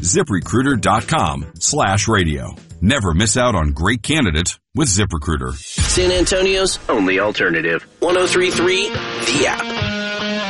ZipRecruiter.com/radio. Never miss out on great candidates with ZipRecruiter. San Antonio's only alternative. 103.3 The App.